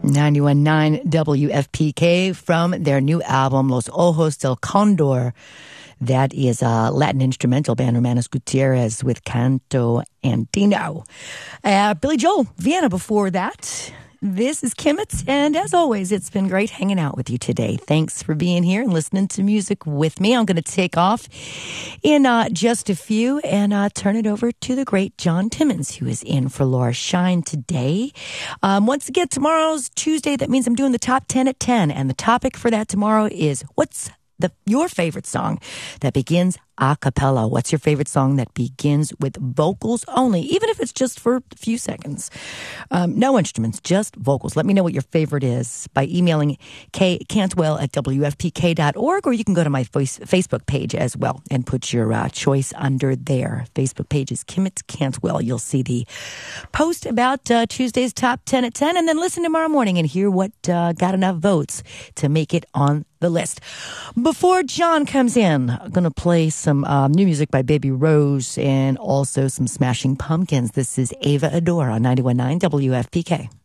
91.9 WFPK from their new album, Los Ojos del Condor. That is a Latin instrumental band, Hermanos Gutierrez, with Canto Andino. Billy Joel, Vienna before that. This is Kimmets, and as always, it's been great hanging out with you today. Thanks for being here and listening to music with me. I'm going to take off in just a few and turn it over to the great John Timmons, who is in for Laura Shine today. Once again, tomorrow's Tuesday. That means I'm doing the top 10 at 10, and the topic for that tomorrow is what's your favorite song that begins a cappella? What's your favorite song that begins with vocals only, even if it's just for a few seconds? No instruments, just vocals. Let me know what your favorite is by emailing kcantwell@wfpk.org, or you can go to my Facebook page as well and put your choice under there. Facebook page is Kimmets Cantwell. You'll see the post about Tuesday's top 10 at 10, and then listen tomorrow morning and hear what got enough votes to make it on the list. Before John comes in, I'm going to play some new music by Baby Rose and also some Smashing Pumpkins. This is Ava Adore on 91.9 WFPK.